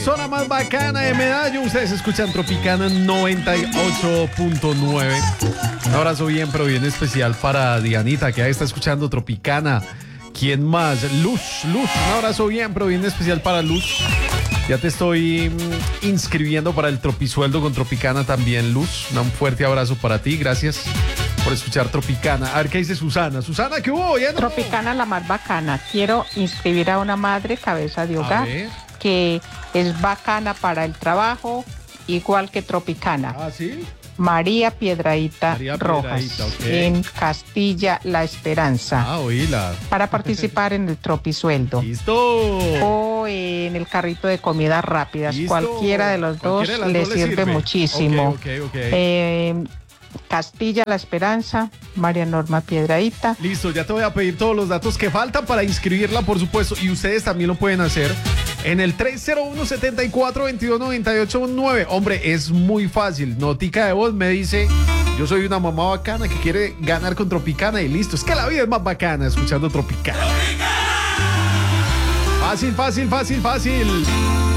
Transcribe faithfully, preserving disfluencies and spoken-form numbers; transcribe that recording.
emisora más bacana de Medallo. Ustedes escuchan Tropicana noventa y ocho punto nueve. Un abrazo bien, pero bien especial para Dianita, que ahí está escuchando Tropicana. ¿Quién más? Luz, Luz. Un abrazo bien, pero bien especial para Luz. Ya te estoy mm, inscribiendo para el Tropisueldo con Tropicana también, Luz. Un fuerte abrazo para ti. Gracias por escuchar Tropicana. A ver qué dice Susana. Susana, ¿qué hubo? ¿Ya no? Tropicana la más bacana. Quiero inscribir a una madre cabeza de hogar que es bacana para el trabajo, igual que Tropicana. Ah, ¿sí? María Piedrahíta María Rojas, Piedrahíta, okay. En Castilla La Esperanza. Ah, oíla. Para participar en el Tropisueldo. ¡Listo! O en el carrito de comidas rápidas. Listo. Cualquiera de los dos de las le dos sirve, sirve muchísimo. Okay, okay, okay. Eh, Castilla La Esperanza, María Norma Piedrahíta. Listo, ya te voy a pedir todos los datos que faltan para inscribirla, por supuesto, y ustedes también lo pueden hacer en el tres cero uno, siete cuatro, dos dos nueve ocho nueve. Hombre, es muy fácil. Notica de voz me dice: yo soy una mamá bacana que quiere ganar con Tropicana, y listo. Es que la vida es más bacana escuchando Tropicana. Fácil, fácil, fácil, fácil.